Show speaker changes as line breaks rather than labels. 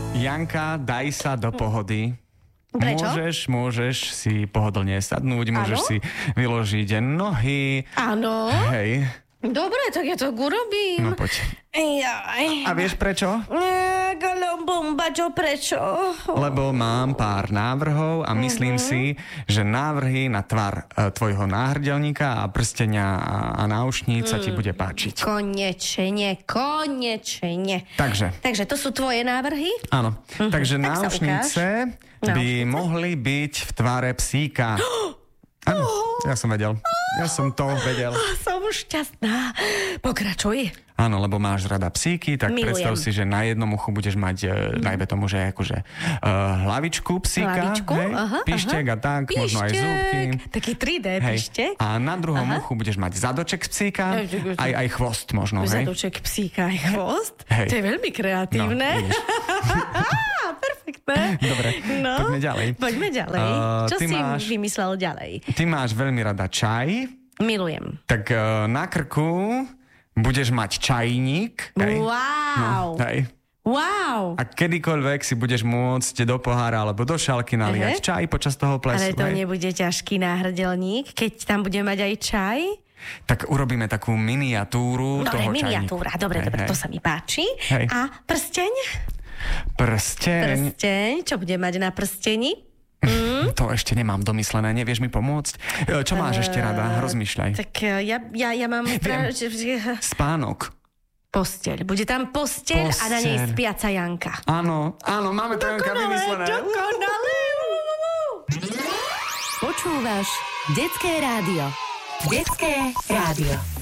Janka, daj sa do pohody.
Prečo?
Môžeš si pohodlne sadnúť, môžeš si vyložiť nohy.
Áno.
Hej.
Dobre, tak ja to urobím.
No poď. A vieš prečo?
Bačo, prečo?
Lebo mám pár návrhov a myslím si, že návrhy na tvar tvojho náhrdelníka a prstenia a náušníc sa ti bude páčiť.
Konečne. Takže to sú tvoje návrhy?
Áno. Takže
Tak
náušnice by mohli byť v tvare psíka. Áno, ja som vedel. Ja som to vedel.
Som šťastná. Pokračuj.
Áno, lebo máš rada psíky, tak
Milujem.
predstav si, že na jednom uchu budeš mať, najmä tomu, že akože hlavičku psíka, pištek a tak,
pištek.
možno aj zúbky.
Taký 3D pištek.
A na druhom uchu budeš mať zadoček psíka, aj chvost možno, hej?
Zadoček psíka aj chvost?
Hej.
To je veľmi kreatívne.
No,
Perfektné.
dobre,
No,
poďme ďalej.
Čo si vymyslel ďalej?
Ty máš veľmi rada čaj,
Milujem.
tak na krku budeš mať čajník. Hej?
Wow.
No, hej.
Wow.
A kedykoľvek si budeš môcť do pohára alebo do šálky naliať čaj počas toho plesu.
Ale to
hej?
nebude ťažký náhrdelník, keď tam bude mať aj čaj?
Tak urobíme takú miniatúru toho čajníku.
Miniatúra. Dobre, to sa mi páči.
Hej.
A prsteň?
Prsteň.
Čo bude mať na prsteni?
To ešte nemám domyslené, nevieš mi pomôcť? Čo máš ešte rada? Rozmýšľaj.
Tak ja mám...
Spánok.
Posteľ. Bude tam posteľ a na nej spiaca Janka.
Áno, máme to Janka vymyslené.
Dokonale.
Počúvaš Detské rádio. Detské rádio.